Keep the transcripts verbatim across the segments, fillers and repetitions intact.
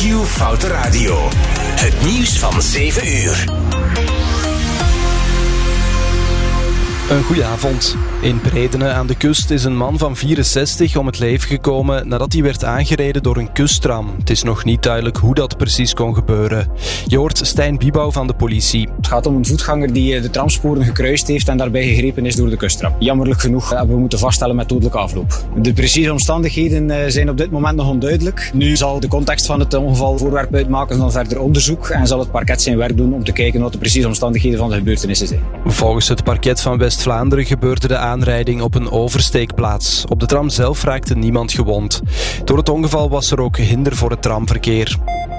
Q Foute Radio. Het nieuws van zeven uur. Een goeie avond. In Bredene aan de kust is een man van vierenzestig om het leven gekomen nadat hij werd aangereden door een kusttram. Het is nog niet duidelijk hoe dat precies kon gebeuren. Je hoort Stijn Biebouw van de politie. Het gaat om een voetganger die de tramsporen gekruist heeft en daarbij gegrepen is door de kusttram. Jammerlijk genoeg hebben we moeten vaststellen met dodelijke afloop. De precieze omstandigheden zijn op dit moment nog onduidelijk. Nu zal de context van het ongeval voorwerp uitmaken van verder onderzoek en zal het parket zijn werk doen om te kijken wat de precieze omstandigheden van de gebeurtenissen zijn. Volgens het parket van West-Vlaanderen gebeurde de aanrijding op een oversteekplaats. Op de tram zelf raakte niemand gewond. Door het ongeval was er ook hinder voor het tramverkeer.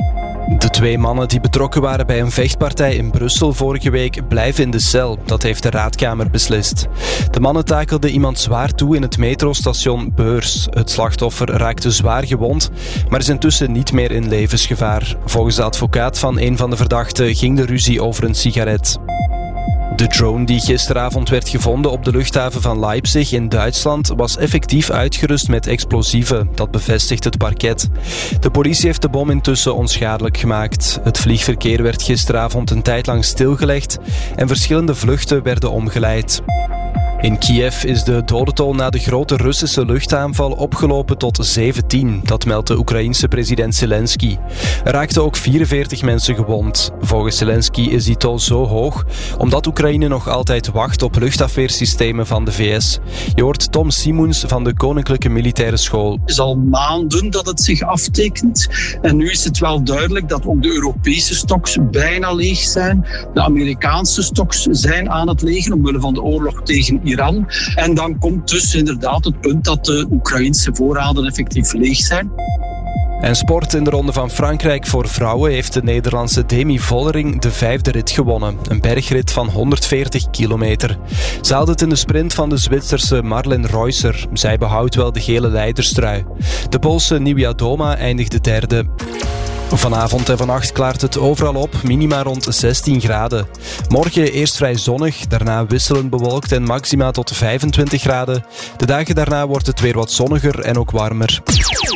De twee mannen die betrokken waren bij een vechtpartij in Brussel vorige week blijven in de cel. Dat heeft de raadkamer beslist. De mannen takelden iemand zwaar toe in het metrostation Beurs. Het slachtoffer raakte zwaar gewond, maar is intussen niet meer in levensgevaar. Volgens de advocaat van een van de verdachten ging de ruzie over een sigaret. De drone die gisteravond werd gevonden op de luchthaven van Leipzig in Duitsland was effectief uitgerust met explosieven. Dat bevestigt het parket. De politie heeft de bom intussen onschadelijk gemaakt. Het vliegverkeer werd gisteravond een tijd lang stilgelegd en verschillende vluchten werden omgeleid. In Kiev is de dodental na de grote Russische luchtaanval opgelopen tot zeventien. Dat meldt de Oekraïense president Zelensky. Er raakten ook vierenveertig mensen gewond. Volgens Zelensky is die tol zo hoog omdat Oekraïne nog altijd wacht op luchtafweersystemen van de V S. Je hoort Tom Simoens van de Koninklijke Militaire School. Het is al maanden dat het zich aftekent. En nu is het wel duidelijk dat ook de Europese stocks bijna leeg zijn. De Amerikaanse stocks zijn aan het legen omwille van de oorlog tegen Iran. En dan komt dus inderdaad het punt dat de Oekraïnse voorraden effectief leeg zijn. En sport in de Ronde van Frankrijk voor vrouwen heeft de Nederlandse Demi Vollering de vijfde rit gewonnen. Een bergrit van honderdveertig kilometer. Ze haalde het in de sprint van de Zwitserse Marlen Reusser. Zij behoudt wel de gele leiderstrui. De Poolse Niewiadoma eindigde derde. Vanavond en vannacht klaart het overal op, minima rond zestien graden. Morgen eerst vrij zonnig, daarna wisselend bewolkt en maxima tot vijfentwintig graden. De dagen daarna wordt het weer wat zonniger en ook warmer.